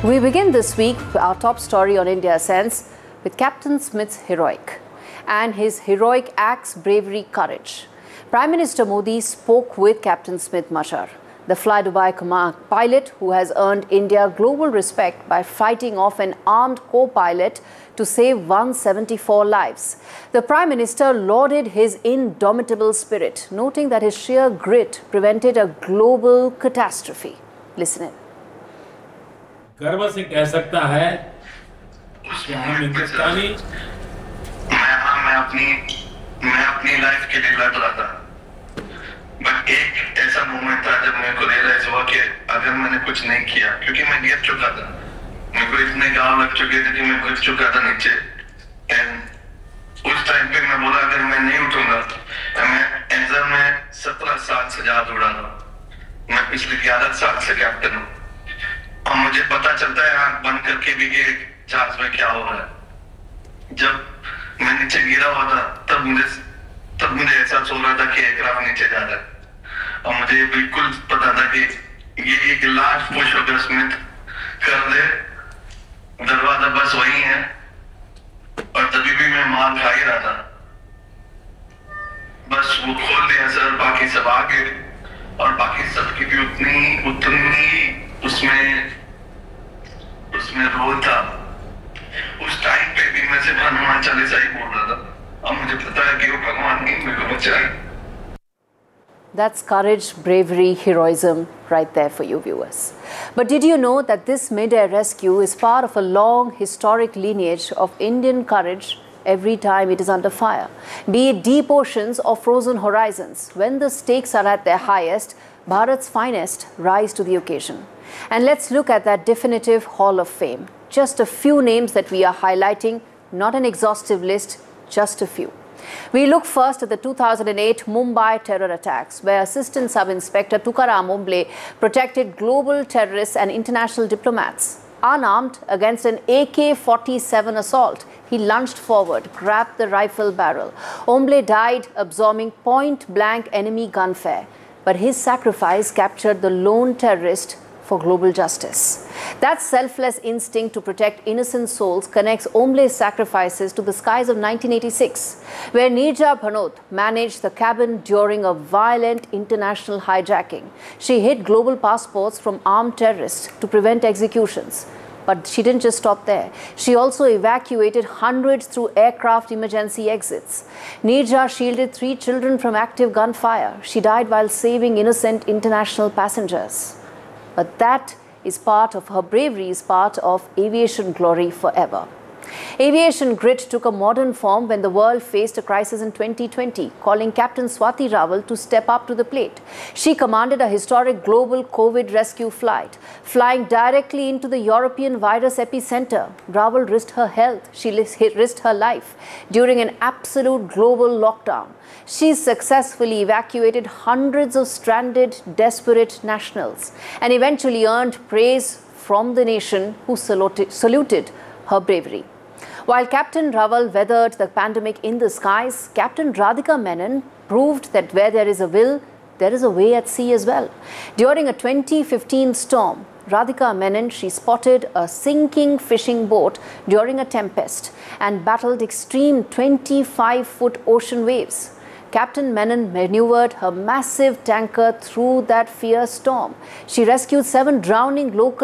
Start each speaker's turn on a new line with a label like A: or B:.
A: We begin this week our top story on India Ascends with Captain Smith's heroic and his heroic acts, bravery, courage. Prime Minister Modi spoke with Captain Smith Machar, the Fly Dubai pilot who has earned India global respect by fighting off an armed co-pilot to save 174 lives. The Prime Minister lauded his indomitable spirit, noting that his sheer grit prevented a global catastrophe. Listen in.
B: गर्व से कह सकता है कि हम हिंदुस्तानी
C: मैं अपनी life के लिए लड़ रहा था, बट एक ऐसा मोमेंट था जब मेरे को रियलाइज हुआ कि अगर मैंने कुछ नहीं किया, क्योंकि मैं गिर चुका था, मेरे को इतने घाव लग चुके थे कि मैं गिर चुका था नीचे। एंड उस टाइम पे मैं बोला अगर मैं नहीं उठूंगा तो मैं 17 साल से जहाज उड़ा रहा हूँ, मैं पिछले 11 साल से कैप्टन हूँ और मुझे पता चलता है आंख बंद करके भी कि जहाज में क्या हो रहा है। जब मैं नीचे गिरा हुआ था तब मुझे एहसास हो रहा था कि एयरक्राफ्ट नीचे जा रहा है और मुझे बिल्कुल पता था कि ये एक लास्ट पुश होगा, स्मिथ कर दे, दरवाजा बस वही है। और तभी भी मैं मार खा ही रहा था, बस वो खोल दिया सर, बाकी सब आगे और बाकी सबकी भी उतनी उसमें रोल था। उस टाइम पे भी मैं सिर्फ हनुमान चालीसा ही बोल रहा था और मुझे पता है कि वो भगवान ने मेरे को बचाया।
A: That's courage, bravery, heroism right there for you viewers. But did you know that this mid-air rescue is part of a long historic lineage of Indian courage every time it is under fire? Be it deep oceans or frozen horizons, when the stakes are at their highest, Bharat's finest rise to the occasion. And let's look at that definitive Hall of Fame. Just a few names that we are highlighting, not an exhaustive list, just a few. We look first at the 2008 Mumbai terror attacks, where Assistant Sub-Inspector Tukaram Omble protected global terrorists and international diplomats. Unarmed against an AK-47 assault, he lunged forward, grabbed the rifle barrel. Omble died absorbing point-blank enemy gunfire, but his sacrifice captured the lone terrorist for global justice. That selfless instinct to protect innocent souls connects Omble's sacrifices to the skies of 1986, where Neerja Bhanot managed the cabin during a violent international hijacking. She hid global passports from armed terrorists to prevent executions. But she didn't just stop there. She also evacuated hundreds through aircraft emergency exits. Neerja shielded 3 children from active gunfire. She died while saving innocent international passengers. But that is part of her bravery, is part of aviation glory forever. Aviation grit took a modern form when the world faced a crisis in 2020, calling Captain Swati Rawal to step up to the plate. She commanded a historic global COVID rescue flight. Flying directly into the European virus epicenter, Rawal risked her health, she risked her life during an absolute global lockdown. She successfully evacuated hundreds of stranded, desperate nationals and eventually earned praise from the nation who saluted her bravery. While Captain Rawal weathered the pandemic in the skies, Captain Radhika Menon proved that where there is a will, there is a way at sea as well. During a 2015 storm, Radhika Menon, she spotted a sinking fishing boat during a tempest and battled extreme 25-foot ocean waves. Captain Menon maneuvered her massive tanker through that fierce storm. She rescued 7 drowning locals